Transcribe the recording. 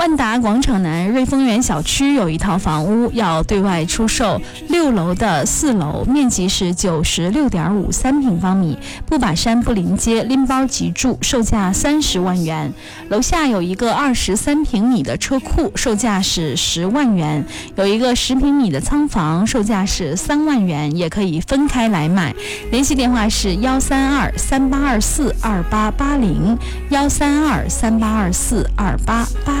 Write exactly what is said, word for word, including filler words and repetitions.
万达广场南瑞丰园小区有一套房屋要对外出售，六楼的四楼，面积是九十六点五三平方米，不把山不临街，拎包即住，售价三十万元。楼下有一个二十三平米的车库，售价是十万元。有一个十平米的仓房，售价是三万元，也可以分开来买。联系电话是幺三二三八二四二八八零，幺三二三八二四二八八。